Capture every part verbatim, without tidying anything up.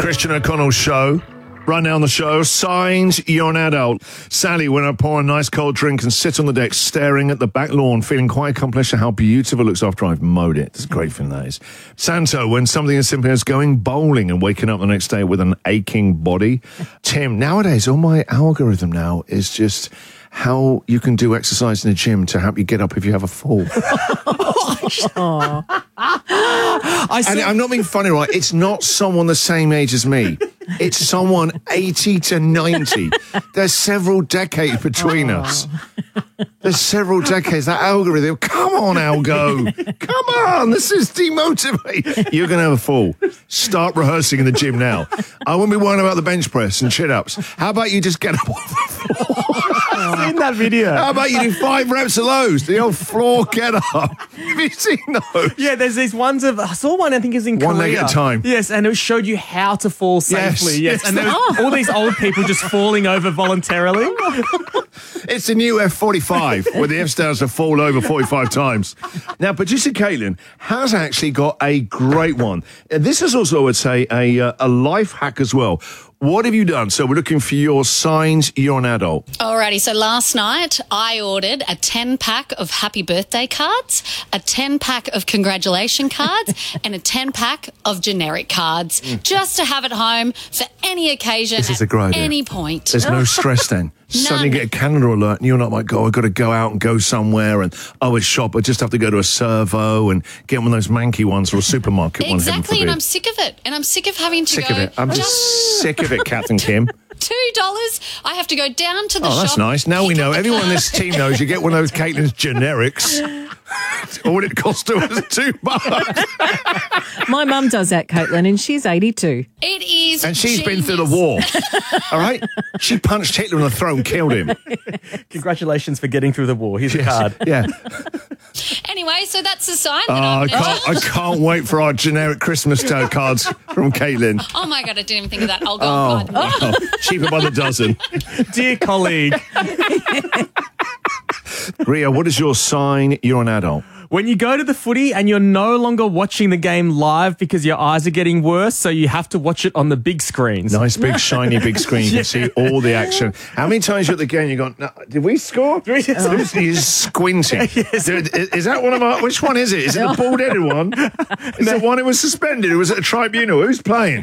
Christian O'Connell Show. Right now on the show, signs you're an adult. Sally went up, pour a nice cold drink and sit on the deck staring at the back lawn, feeling quite accomplished at how beautiful it looks after I've mowed it. It's a great feeling, that is. Santo, when something as simple as going bowling and waking up the next day with an aching body. Tim, nowadays, all my algorithm now is just how you can do exercise in the gym to help you get up if you have a fall. I and I'm not being funny, right? It's not someone the same age as me. It's someone eighty to ninety. There's several decades between oh. us. There's several decades. That algorithm, come on, Algo. Come on, this is demotivating. You're going to have a fall. Start rehearsing in the gym now. I won't be worrying about the bench press and chin-ups. How about you just get up off the floor? I've seen that video. How about you do five reps of those? The old floor get up. Have you seen those? Yeah, there's these ones of, I saw one, I think is in One Korea. leg at a time. Yes, and it showed you how to fall safely. Yes, yes. yes. And there was all these old people just falling over voluntarily. It's the new F forty-five, where the F stands to fall over forty-five times. Now, producer Caitlin has actually got a great one. And this is also, I would say, a, uh, a life hack as well. What have you done? So we're looking for your signs you're an adult. Alrighty, so last night I ordered a ten-pack of happy birthday cards, a ten-pack of congratulation cards, and a ten-pack of generic cards, mm. just to have at home for any occasion this is at a great idea. any point. There's no stress then. Suddenly get a calendar alert and you're not like, oh, I've got to go out and go somewhere and, oh, it's shop. I just have to go to a servo and get one of those manky ones or a supermarket one. Exactly, and I'm sick of it. And I'm sick of having to sick go. Sick of it. I'm just sick of it, Kath and Kim. Two dollars. I have to go down to the oh, shop. Oh, that's nice. Now we know. Everyone in this team knows you get one of those Caitlin's generics. All it cost her was two bucks. My mum does that, Caitlin, and she's eighty-two. It is And she's genius. been through the war. All right? She punched Hitler in the throat and killed him. Congratulations for getting through the war. Here's your card. Yeah. Anyway, so that's a sign Oh, that I I'm can't, I can't wait for our generic Christmas tote cards from Caitlin. Oh, my God, I didn't even think of that. I'll go Oh, and buy them. wow. Cheaper by the dozen. Dear colleague. Ria, what is your sign you're an adult? When you go to the footy and you're no longer watching the game live because your eyes are getting worse, so you have to watch it on the big screens. Nice, big, shiny, big screen. You can see all the action. How many times you're at the game you gone, no, did we score? Oh. He's squinting. Yes. Is, is that one of our, which one is it? Is it the bald-headed one? Is it one who was suspended? Or was it a tribunal? Who's playing?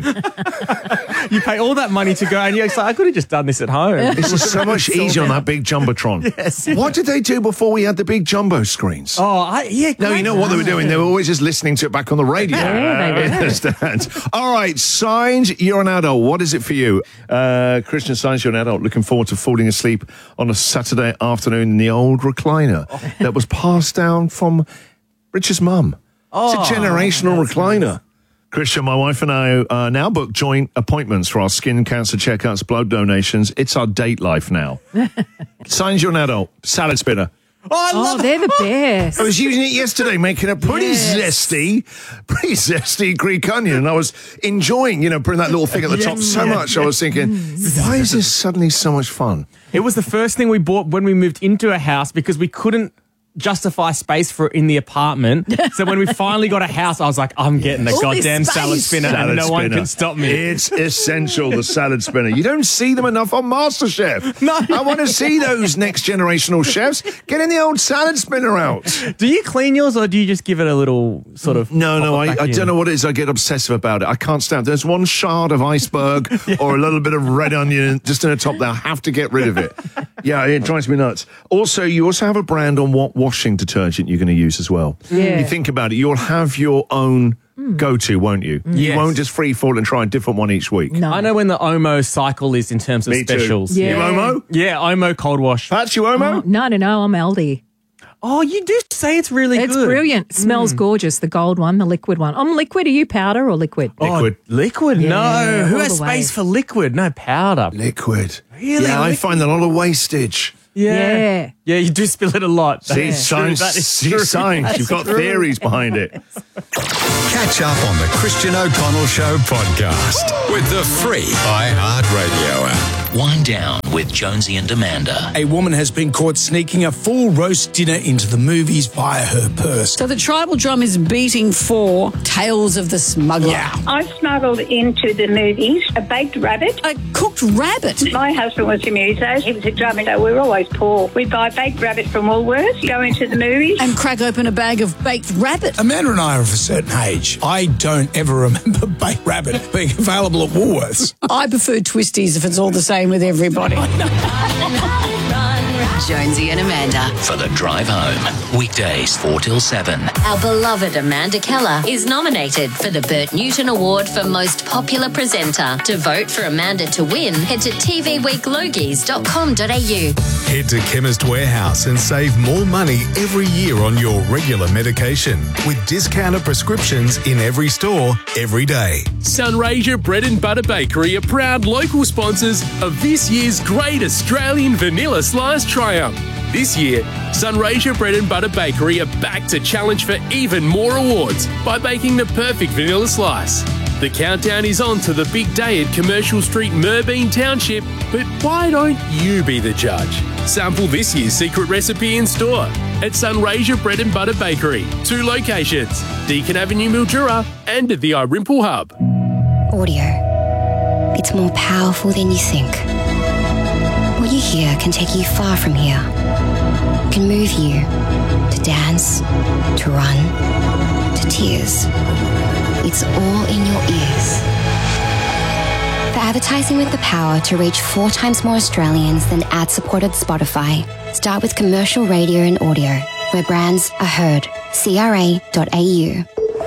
You pay all that money to go and you're like, I could have just done this at home. This is so much easier on that big Jumbotron. Yes. What did they do before we had the big jumbo screens? Oh, I, yeah. No, you know what they were doing? They were always just listening to it back on the radio. Yeah, they were. Understand? All right, signs you're an adult. What is it for you? Uh, Christian, signs you're an adult. Looking forward to falling asleep on a Saturday afternoon in the old recliner oh. that was passed down from Richard's mum. Oh, it's a generational recliner. Nice. Christian, my wife and I uh, now book joint appointments for our skin cancer checkups, blood donations. It's our date life now. Signs you're an adult. Salad spinner. Oh, I oh love they're the best. I was using it yesterday, making a pretty yes. zesty, pretty zesty Greek onion, and I was enjoying, you know, putting that little thing at the top so yeah, much. yeah. I was thinking, why is this suddenly so much fun? It was the first thing we bought when we moved into a house because we couldn't justify space for it in the apartment. So when we finally got a house, I was like, I'm getting the All goddamn this salad space. spinner Salad and no spinner. one can stop me. It's essential, the salad spinner. You don't see them enough on MasterChef. No. I want to see those next generational chefs getting the old salad spinner out. Do you clean yours or do you just give it a little sort of... No, no, I, back I in? don't know what it is. I get obsessive about it. I can't stand it. There's one shard of iceberg yeah. or a little bit of red onion just in the top there. I have to get rid of it. Yeah, it drives me nuts. Also, you also have a brand on what washing detergent you're going to use as well. Yeah. You think about it, you'll have your own mm. go-to, won't you? Yes. You won't just free fall and try a different one each week. No. I know when the Omo cycle is in terms of Me too. specials. Yeah. You Omo? Yeah, Omo cold wash. Pat, you Omo? Oh, no, no, no, I'm Aldi. Oh, you do say it's really It's good. brilliant. It smells Mm. gorgeous, the gold one, the liquid one. I'm liquid. Are you powder or liquid? Liquid. Oh, liquid? Yeah, no. Who all has the space way. for liquid? No, powder. Liquid. Really? Yeah, I Liquid? find a lot of wastage. Yeah. Yeah. Yeah, you do spill it a lot. See, That's true. science, That is see true. science. That's You've got true. theories behind it. Catch up on the Christian O'Connell Show podcast with the free iHeartRadio app. Wind down with Jonesy and Amanda. A woman has been caught sneaking a full roast dinner into the movies via her purse. So the tribal drum is beating for Tales of the Smuggler. Yeah. I smuggled into the movies a baked rabbit. A cooked rabbit. My husband was a muso. He was a drummer, so we were always poor. We'd buy baked rabbit from Woolworths, go into the movies. And crack open a bag of baked rabbit. Amanda and I are of a certain age. I don't ever remember baked rabbit being available at Woolworths. I prefer twisties if it's all the same with everybody. Jonesy and Amanda. For the drive home, weekdays four till seven. Our beloved Amanda Keller is nominated for the Bert Newton Award for Most Popular Presenter. To vote for Amanda to win, head to t v week logies dot com dot a u. Head to Chemist Warehouse and save more money every year on your regular medication with discounted prescriptions in every store, every day. Sunraysia Bread and Butter Bakery are proud local sponsors of this year's Great Australian Vanilla Slice Triumph. This year, Sunraysia Bread and Butter Bakery are back to challenge for even more awards by baking the perfect vanilla slice. The countdown is on to the big day at Commercial Street, Merbein Township, but why don't you be the judge? Sample this year's secret recipe in store at Sunraysia Bread and Butter Bakery. Two locations, Deakin Avenue, Mildura, and at the Irimple Hub. Audio. It's more powerful than you think. What you hear can take you far from here. It can move you to dance, to run, to tears. It's all in your ears. For advertising with the power to reach four times more Australians than ad-supported Spotify, start with commercial radio and audio, where brands are heard. c r a dot a u.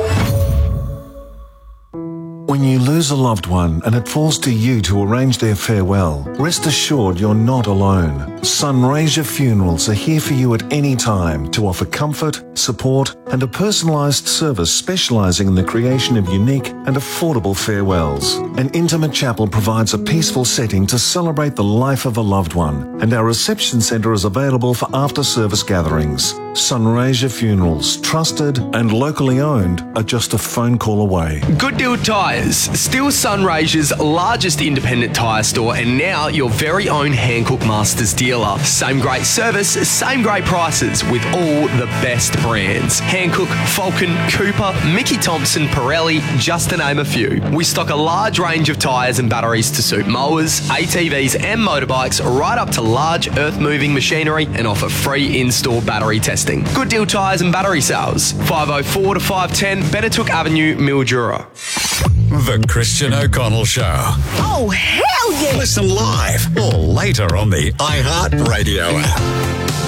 When you lose a loved one and it falls to you to arrange their farewell, rest assured you're not alone. Sunraysia Funerals are here for you at any time to offer comfort, support and a personalised service specialising in the creation of unique and affordable farewells. An intimate chapel provides a peaceful setting to celebrate the life of a loved one, and our reception centre is available for after-service gatherings. Sunraysia Funerals, trusted and locally owned, are just a phone call away. Good Deal Tyres, still Sunraysia's largest independent tyre store and now your very own Hankook Masters dealer. Same great service, same great prices with all the best brands. Hankook, Falcon, Cooper, Mickey Thompson, Pirelli, just to name a few. We stock a large range of tyres and batteries to suit mowers, A T Vs and motorbikes, right up to large earth-moving machinery, and offer free in-store battery testing. Good Deal Tyres and Battery Sales, five oh four to five ten Benetook Avenue, Mildura. The Christian O'Connell Show. Oh, hell yeah! Listen live or later on the iHeart Radio app.